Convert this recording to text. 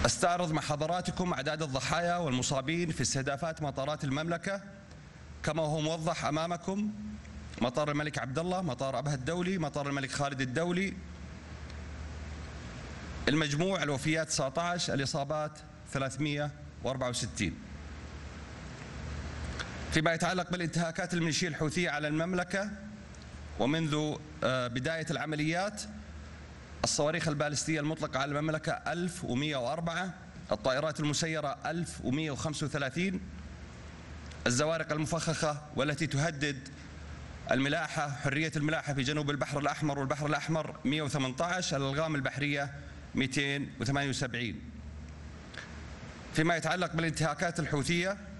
استعرض مع حضراتكم أعداد الضحايا والمصابين في استهدافات مطارات المملكة كما هو موضح أمامكم: مطار الملك عبد الله، مطار أبها الدولي، مطار الملك خالد الدولي. المجموع الوفيات 19، الإصابات 364. فيما يتعلق بالانتهاكات الميليشيا الحوثية على المملكة ومنذ بداية العمليات: الصواريخ البالستية المطلقة على المملكة 1104، الطائرات المسيرة 1135، الزوارق المفخخة والتي تهدد الملاحة حرية الملاحة في جنوب البحر الأحمر والبحر الأحمر 118، الألغام البحرية 278. فيما يتعلق بالانتهاكات الحوثية: